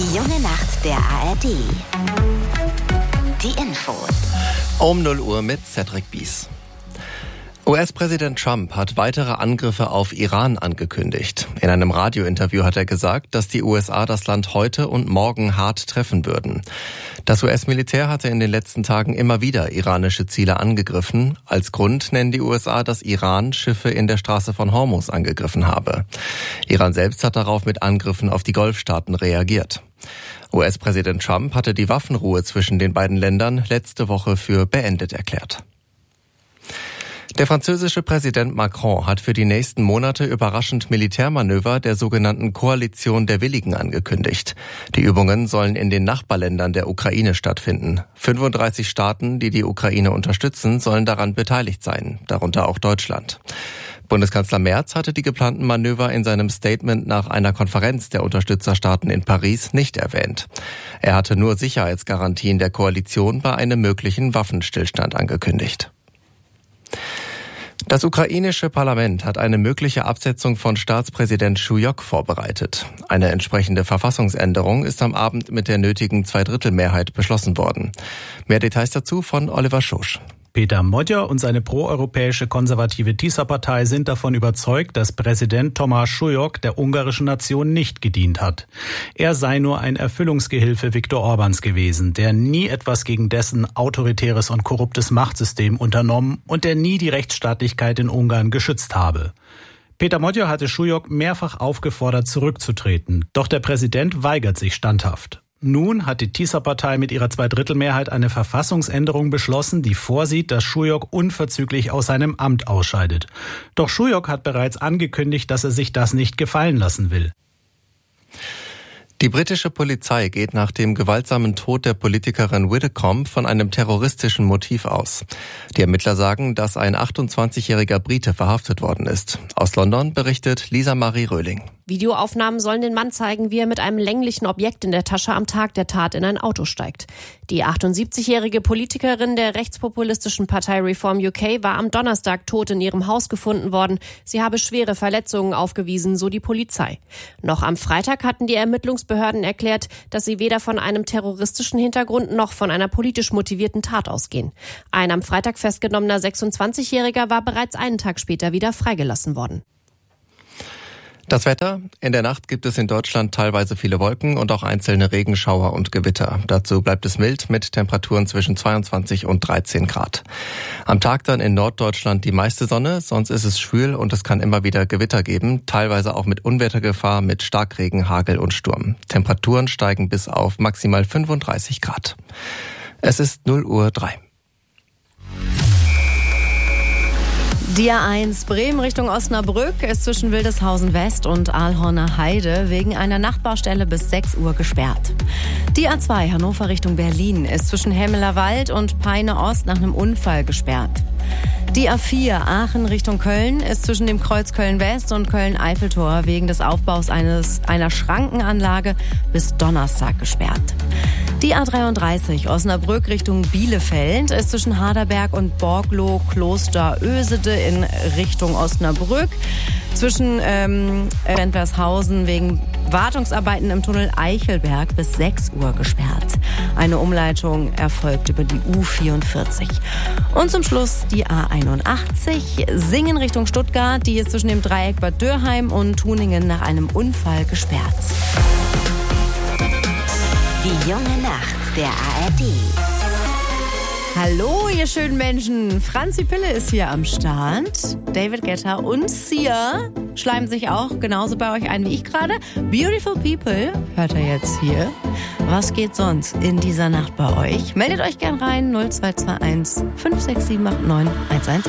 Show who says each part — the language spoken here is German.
Speaker 1: Die junge Nacht der ARD. Die Infos.
Speaker 2: Um 0 Uhr mit Cedric Bies. US-Präsident Trump hat weitere Angriffe auf Iran angekündigt. In einem Radiointerview hat er gesagt, dass die USA das Land heute und morgen hart treffen würden. Das US-Militär hatte in den letzten Tagen immer wieder iranische Ziele angegriffen. Als Grund nennen die USA, dass Iran Schiffe in der Straße von Hormuz angegriffen habe. Iran selbst hat darauf mit Angriffen auf die Golfstaaten reagiert. US-Präsident Trump hatte die Waffenruhe zwischen den beiden Ländern letzte Woche für beendet erklärt. Der französische Präsident Macron hat für die nächsten Monate überraschend Militärmanöver der sogenannten Koalition der Willigen angekündigt. Die Übungen sollen in den Nachbarländern der Ukraine stattfinden. 35 Staaten, die die Ukraine unterstützen, sollen daran beteiligt sein, darunter auch Deutschland. Bundeskanzler Merz hatte die geplanten Manöver in seinem Statement nach einer Konferenz der Unterstützerstaaten in Paris nicht erwähnt. Er hatte nur Sicherheitsgarantien der Koalition bei einem möglichen Waffenstillstand angekündigt. Das ukrainische Parlament hat eine mögliche Absetzung von Staatspräsident Schujok vorbereitet. Eine entsprechende Verfassungsänderung ist am Abend mit der nötigen Zweidrittelmehrheit beschlossen worden. Mehr Details dazu von Oliver Schosch.
Speaker 3: Peter Modjer und seine proeuropäische konservative TISA-Partei sind davon überzeugt, dass Präsident Tomáš Šujok der ungarischen Nation nicht gedient hat. Er sei nur ein Erfüllungsgehilfe Viktor Orbáns gewesen, der nie etwas gegen dessen autoritäres und korruptes Machtsystem unternommen und der nie die Rechtsstaatlichkeit in Ungarn geschützt habe. Peter Modjer hatte Šujok mehrfach aufgefordert, zurückzutreten. Doch der Präsident weigert sich standhaft. Nun hat die TISA-Partei mit ihrer Zweidrittelmehrheit eine Verfassungsänderung beschlossen, die vorsieht, dass Šujok unverzüglich aus seinem Amt ausscheidet. Doch Šujok hat bereits angekündigt, dass er sich das nicht gefallen lassen will.
Speaker 2: Die britische Polizei geht nach dem gewaltsamen Tod der Politikerin Widdecombe von einem terroristischen Motiv aus. Die Ermittler sagen, dass ein 28-jähriger Brite verhaftet worden ist. Aus London berichtet Lisa Marie Röhling.
Speaker 4: Videoaufnahmen sollen den Mann zeigen, wie er mit einem länglichen Objekt in der Tasche am Tag der Tat in ein Auto steigt. Die 78-jährige Politikerin der rechtspopulistischen Partei Reform UK war am Donnerstag tot in ihrem Haus gefunden worden. Sie habe schwere Verletzungen aufgewiesen, so die Polizei. Noch am Freitag hatten die Ermittlungsbehörden erklärt, dass sie weder von einem terroristischen Hintergrund noch von einer politisch motivierten Tat ausgehen. Ein am Freitag festgenommener 26-Jähriger war bereits einen Tag später wieder freigelassen worden.
Speaker 2: Das Wetter. In der Nacht gibt es in Deutschland teilweise viele Wolken und auch einzelne Regenschauer und Gewitter. Dazu bleibt es mild mit Temperaturen zwischen 22 und 13 Grad. Am Tag dann in Norddeutschland die meiste Sonne, sonst ist es schwül und es kann immer wieder Gewitter geben, teilweise auch mit Unwettergefahr, mit Starkregen, Hagel und Sturm. Temperaturen steigen bis auf maximal 35 Grad. Es ist 0:03 Uhr.
Speaker 5: Die A1 Bremen Richtung Osnabrück ist zwischen Wildeshausen West und Aalhorner Heide wegen einer Nachtbaustelle bis 6 Uhr gesperrt. Die A2 Hannover Richtung Berlin ist zwischen Hemmeler Wald und Peine Ost nach einem Unfall gesperrt. Die A4 Aachen Richtung Köln ist zwischen dem Kreuz Köln-West und Köln-Eiffeltor wegen des Aufbaus einer Schrankenanlage bis Donnerstag gesperrt. Die A33 Osnabrück Richtung Bielefeld ist zwischen Harderberg und Borglow Kloster-Ösede in Richtung Osnabrück. Zwischen Wendlershausen wegen Wartungsarbeiten im Tunnel Eichelberg bis 6 Uhr gesperrt. Eine Umleitung erfolgt über die U44. Und zum Schluss die A81 Singen Richtung Stuttgart. Die ist zwischen dem Dreieck Bad Dürheim und Tuningen nach einem Unfall gesperrt.
Speaker 1: Die junge Nacht der ARD.
Speaker 5: Hallo, ihr schönen Menschen. Franzi Pille ist hier am Start. David Guetta und Sia schleimen sich auch genauso bei euch ein wie ich gerade. Beautiful People hört er jetzt hier. Was geht sonst in dieser Nacht bei euch? Meldet euch gern rein 0221 56789 110.